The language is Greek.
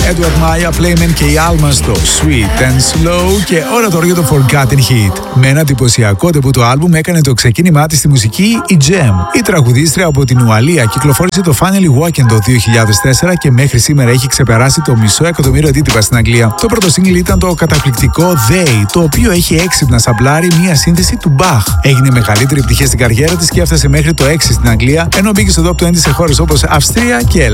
Edward Maya, Playmen και η Alma στο Sweet and Slow. Και ώρα τώρα για το Forgotten Hit. Με ένα εντυπωσιακό ντεμπούτο άλμπουμ έκανε το ξεκίνημά της στη μουσική η Gem. Η τραγουδίστρια από την Ουαλία κυκλοφόρησε το Finally Walking το 2004 και μέχρι σήμερα έχει ξεπεράσει το 500,000 αντίτυπα στην Αγγλία. Το πρώτο single ήταν το καταπληκτικό They, το οποίο έχει έξυπνα σαμπλάρει μία σύνθεση του Bach. Έγινε μεγαλύτερη επιτυχία στην καριέρα της και έφτασε μέχρι το 6 στην Αγγλία, ενώ μπήκε στο top 20 σε χώρες όπως Αυστρία και Ελλάδα.